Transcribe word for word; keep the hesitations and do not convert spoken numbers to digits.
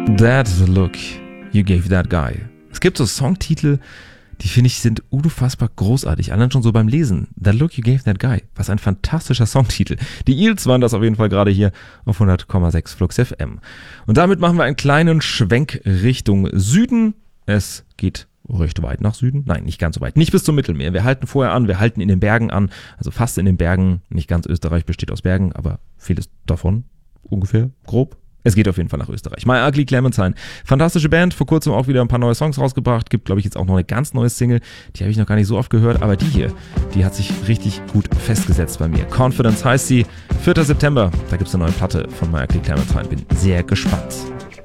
That look you gave that guy. Es gibt so Songtitel, die finde ich sind unfassbar großartig. Allein schon so beim Lesen. That look you gave that guy. Was ein fantastischer Songtitel. Die Eels waren das auf jeden Fall gerade hier auf hundert Komma sechs Flux F M. Und damit machen wir einen kleinen Schwenk Richtung Süden. Es geht recht weit nach Süden. Nein, nicht ganz so weit. Nicht bis zum Mittelmeer. Wir halten vorher an, wir halten in den Bergen an. Also fast in den Bergen. Nicht ganz Österreich besteht aus Bergen, aber vieles davon ungefähr grob. Es geht auf jeden Fall nach Österreich. My Ugly Clementine. Fantastische Band. Vor kurzem auch wieder ein paar neue Songs rausgebracht. Gibt, glaube ich, jetzt auch noch eine ganz neue Single. Die habe ich noch gar nicht so oft gehört. Aber die hier, die hat sich richtig gut festgesetzt bei mir. Confidence heißt sie. vierter September. Da gibt es eine neue Platte von My Ugly Clementine. Bin sehr gespannt.